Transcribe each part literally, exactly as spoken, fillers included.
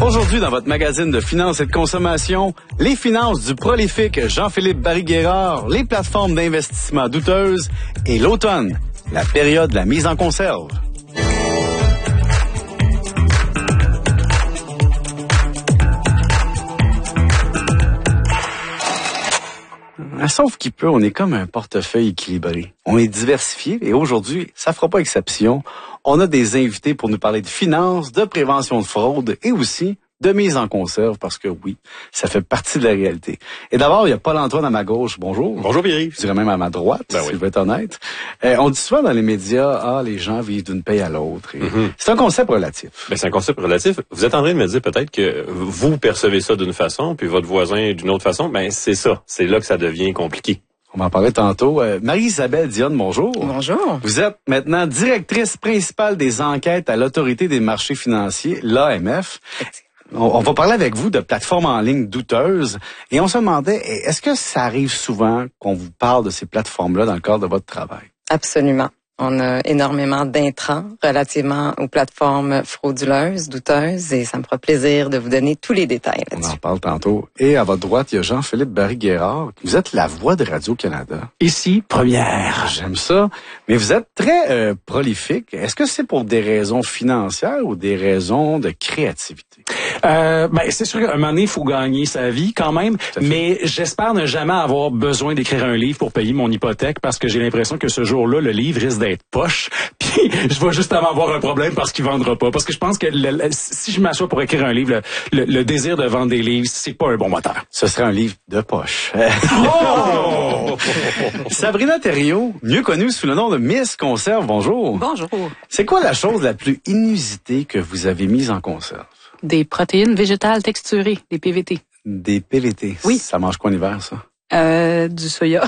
Aujourd'hui, dans votre magazine de finances et de consommation, les finances du prolifique Jean-Philippe Barry-Guerrard, les plateformes d'investissement douteuses et l'automne, la période de la mise en conserve. Sauf qu'il peut, on est comme un portefeuille équilibré. On est diversifié et aujourd'hui, ça fera pas exception. On a des invités pour nous parler de finances, de prévention de fraude et aussi de mise en conserve parce que oui, ça fait partie de la réalité. Et d'abord, il y a Paul-Antoine à ma gauche. Bonjour. Bonjour Pierre-Yves. Je dirais même à ma droite, ben si oui. je veux être honnête. Euh, on dit souvent dans les médias, ah, les gens vivent d'une paye à l'autre. Mm-hmm. C'est un concept relatif. Ben, c'est un concept relatif. Vous êtes en train de me dire peut-être que vous percevez ça d'une façon, puis votre voisin d'une autre façon. Ben, c'est ça. C'est là que ça devient compliqué. On m'en parlait tantôt. Euh, Marie-Isabelle Dionne, bonjour. Bonjour. Vous êtes maintenant directrice principale des enquêtes à l'Autorité des marchés financiers, l'A M F. On, on va parler avec vous de plateformes en ligne douteuses. Et on se demandait, est-ce que ça arrive souvent qu'on vous parle de ces plateformes-là dans le cadre de votre travail? Absolument. On a énormément d'intrants relativement aux plateformes frauduleuses, douteuses, et ça me fera plaisir de vous donner tous les détails là-dessus. On en parle tantôt. Et à votre droite, il y a Jean-Philippe Barry-Guerrard. Vous êtes la voix de Radio-Canada. Ici, première. J'aime ça. Mais vous êtes très euh, prolifique. Est-ce que c'est pour des raisons financières ou des raisons de créativité? Euh, ben, c'est sûr qu'à un moment donné, il faut gagner sa vie quand même, mais j'espère ne jamais avoir besoin d'écrire un livre pour payer mon hypothèque parce que j'ai l'impression que ce jour-là, le livre risque d'être poche, puis je vais justement avoir un problème parce qu'il vendra pas. Parce que je pense que le, le, si je m'assois pour écrire un livre, le, le, le désir de vendre des livres, c'est pas un bon moteur. Ce serait un livre de poche. Oh! Sabrina Thériault, mieux connue sous le nom de Miss Conserve, bonjour. Bonjour. C'est quoi la chose la plus inusitée que vous avez mise en conserve? Des protéines végétales texturées, des P V T. Des P V T? Oui. Ça mange quoi en hiver, ça? Euh, du soya.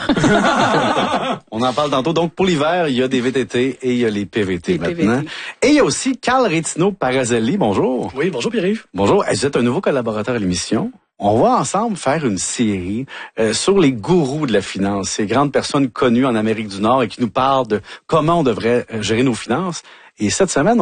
On en parle tantôt. Donc, pour l'hiver, il y a des V T T et il y a les P V T les maintenant. P V T. Et il y a aussi Carl Retino Parazelli. Bonjour. Oui, bonjour Pierre-Yves. Bonjour. Vous êtes un nouveau collaborateur à l'émission. On va ensemble faire une série euh, sur les gourous de la finance, ces grandes personnes connues en Amérique du Nord et qui nous parlent de comment on devrait euh, gérer nos finances. Et cette semaine,